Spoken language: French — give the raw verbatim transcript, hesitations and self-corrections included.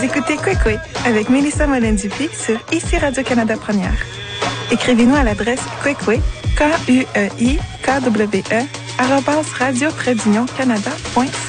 écoutez Kwekwe avec Mélissa Mollin-Dupuis sur Ici Radio-Canada Première. Écrivez-nous à l'adresse kwekwe, K U E I K W E, arobase radio trait d'union canada point C A.